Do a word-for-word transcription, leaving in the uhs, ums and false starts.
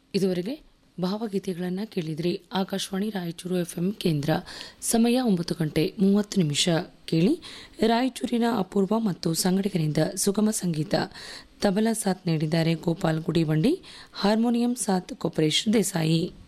ಇದುವರೆಗೆ ಭಾವಗೀತೆಗಳನ್ನು ಕೇಳಿದ್ರಿ. ಆಕಾಶವಾಣಿ ರಾಯಚೂರು ಎಫ್ಎಂ ಕೇಂದ್ರ. ಸಮಯ ಒಂಬತ್ತು ಗಂಟೆ ಮೂವತ್ತು ನಿಮಿಷ. ಕೇಳಿ ರಾಯಚೂರಿನ ಅಪೂರ್ವ ಮತ್ತು ಸಂಗಡಿಗರಿಂದ ಸುಗಮ ಸಂಗೀತ. ತಬಲಾ ಸಾಥ್ ನೀಡಿದ್ದಾರೆ ಗೋಪಾಲ್ ಗುಡಿವಂಡಿ, ಹಾರ್ಮೋನಿಯಂ ಸಾಥ್ ಕೊಪರೇಶ್ ದೇಸಾಯಿ.